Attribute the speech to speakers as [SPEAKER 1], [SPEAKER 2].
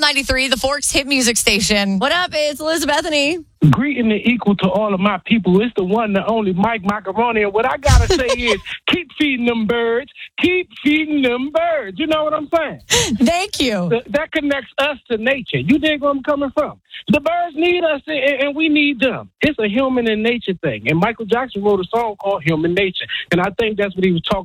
[SPEAKER 1] 93, the Forks hit music station.
[SPEAKER 2] What up? It's Elizabethany.
[SPEAKER 3] Greeting and equal to all of my people. It's the one, the only Mike Macaroni. And what I gotta say is, keep feeding them birds. Keep feeding them birds. You know what I'm saying?
[SPEAKER 2] Thank you.
[SPEAKER 3] That connects us to nature. You dig where I'm coming from? The birds need us, and we need them. It's a human and nature thing. And Michael Jackson wrote a song called Human Nature. And I think that's what he was talking